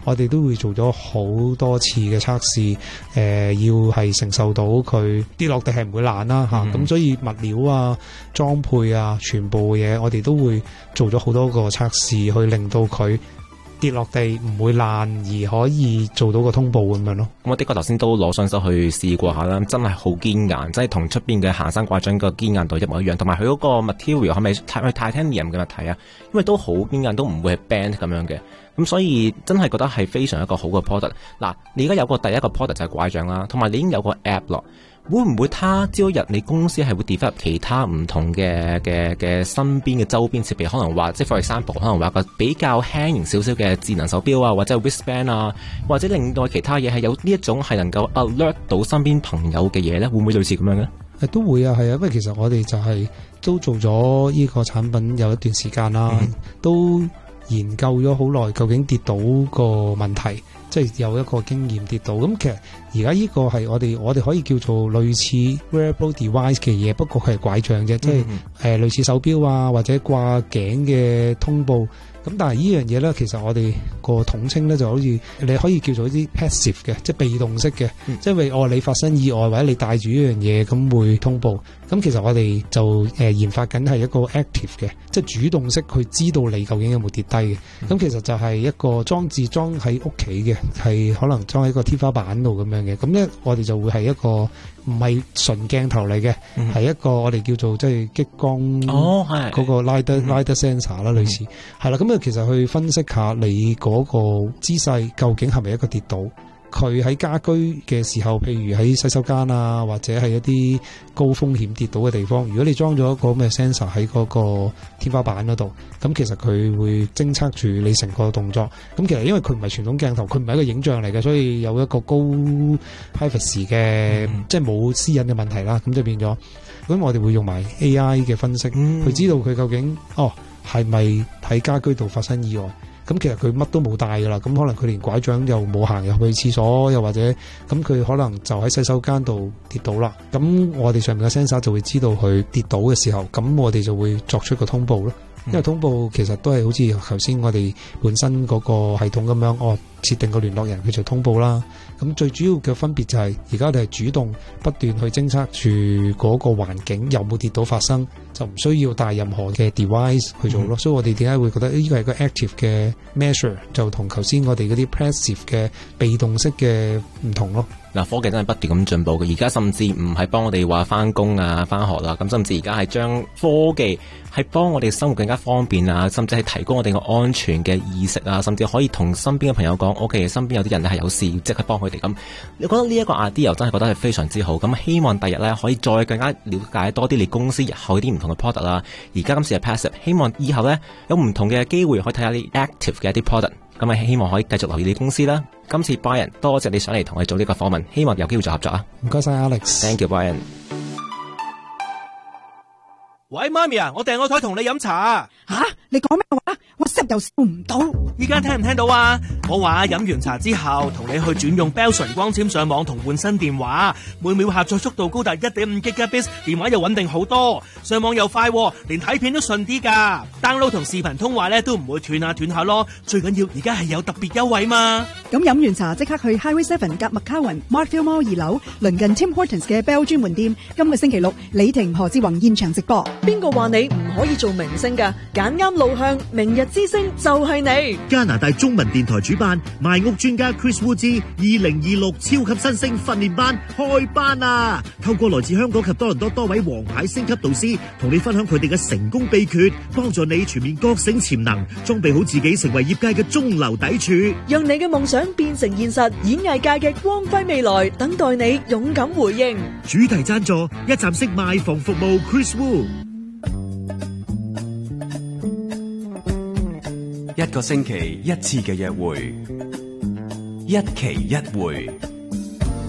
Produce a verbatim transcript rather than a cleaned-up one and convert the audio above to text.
我哋都會做咗好多次嘅測試，誒、呃、要係承受到佢跌落地係唔會爛啦嚇，咁、嗯、所以物料啊、裝配啊、全部嘢我哋都會做咗好多個測試，去令到佢跌落地唔會爛，而可以做到個通報咁樣咯。 咁我的確頭先都攞上手去試過下啦，真係好堅硬，即係同出邊嘅行山拐杖個堅硬度一模一樣，同埋佢嗰個 material 係咪去 titanium 嘅物體啊？因為都好堅硬，都唔會係 bend 咁樣嘅。咁所以真係覺得係非常一個好嘅 product。嗱，你而家有個第一個 product 就係拐杖啦，同埋你已經有個 app 咯。會唔會他朝一日你公司係會 develop 其他唔同嘅嘅嘅身邊嘅周邊設備？可能話即係 for example，可能話個比較輕型少少嘅智能手錶啊，或者 wristband 啊，或者另外其他嘢係有呢一種係能夠 alert 到身邊朋友嘅嘢咧？會唔會類似咁樣嘅？ 誒都會啊，係啊，因為其實我哋就係、是、都做咗呢個產品有一段時間啦，嗯、都研究咗好耐，究竟跌倒個問題。即係有一個經驗跌到，咁其實而家呢個係我哋我哋可以叫做類似 wearable device 嘅嘢，不過佢係拐杖啫，即係誒類似手錶啊或者掛頸嘅通報。咁但係呢樣嘢咧，其實我哋個統稱咧就好似你可以叫做一啲 passive 嘅，即係被動式嘅，嗯、即係為哦你發生意外或者你帶住呢樣嘢咁會通報。咁其實我哋就誒、呃、研發緊係一個 active 嘅，即係主動式去知道你究竟有冇跌低嘅。咁、嗯、其實就係一個裝置裝喺屋企嘅，係可能裝喺個天花板度咁樣嘅。咁咧我哋就會係一個唔係純鏡頭嚟嘅，係、嗯、一個我哋叫做即係激光哦係嗰個 lidar lidar sensor 啦，類似係啦。咁其實去分析下你嗰個姿勢究竟係咪一個跌倒，佢喺家居嘅時候，譬如喺洗手間啊，或者係一啲高風險跌倒嘅地方，如果你裝咗一個咁嘅 sensor 喺嗰個天花板嗰度，咁其實佢會偵測住你成個動作。咁其實因為佢唔係傳統鏡頭，佢唔係一個影像嚟嘅，所以有一個高 privacy 嘅，嗯、即係冇私隱嘅問題啦。咁就變咗，咁我哋會用埋 A I 嘅分析，嗯、去知道佢究竟哦。係咪喺家居度發生意外？咁其實佢乜都冇帶噶啦，咁可能佢連拐杖又冇行入去廁所，又或者咁佢可能就喺洗手間度跌倒啦。咁我哋上面嘅 sensor 就會知道佢跌倒嘅時候，咁我哋就會作出個通報咯。因為通報其實都係好似頭先我哋本身嗰個系統咁樣，哦，設定個聯絡人佢就通報啦。咁最主要嘅分別就係而家我哋係主動不斷去偵測住嗰個環境有冇跌倒發生，就唔需要帶任何嘅 device 去做咯。嗯、所以我哋點解會覺得呢個係個 active 嘅 measure， 就同頭先我哋嗰啲 passive 嘅被動式嘅唔同咯。 嗱，科技真係不斷咁進步嘅，而家甚至唔係幫我哋話翻工啊、翻學啦，咁甚至而家係將科技係幫我哋生活更加方便啊，甚至係提高我哋個安全嘅意識啊，甚至可以同身邊嘅朋友講 ，OK， 身邊有啲人係有事，即刻幫佢哋咁。你覺得呢一個 idea 真係覺得係非常之好，咁希望第日咧可以再更加了解多啲你公司日後啲唔同嘅 product 啦。而家今次係 passive， 希望以後咧有唔同嘅機會可以睇下啲 active 嘅一啲 product。咁啊，希望可以繼續留意你公司啦。今次 Brian 多謝你上嚟同我哋做呢個訪問，希望有機會再合作啊！ 唔該晒 Alex。Thank you Brian。 喂，媽咪啊，我訂個台同你飲茶啊！ 吓，你講咩話？我食又笑唔到。 依家聽唔聽到啊？我話飲完茶之後，同你去轉用 Bell 純光纖上網同換新電話，每秒下載速度高達 一點五 Gigabits， 電話又穩定好多，上網又快，連睇片都順啲噶。download 同視頻通話咧都唔會斷下斷下咯。最緊要而家係有特別優惠嘛。 咁飲完茶即刻去 Highway Seven 夾麥卡雲 Markfield Mall 二樓，鄰近 Tim Hortons 嘅 Bell 專門店。今個星期六，李婷何志宏現場直播。 邊個話你唔可以做明星㗎？揀啱路向，明日之星就係你。 加拿大中文電台主辦賣屋專家 Chris Wu 之二零二六超級新星訓練班開班啊！透過來自香港及多倫多多位王牌星級導師，同你分享佢哋嘅成功秘訣，幫助你全面覺醒潛能，裝備好自己成為業界嘅中流砥柱， 讓你嘅夢想變成現實。演藝界嘅光輝未來等待你勇敢回應。 主題贊助一站式賣房服務 Chris Wu。 一個星期一次嘅約會，一期一會。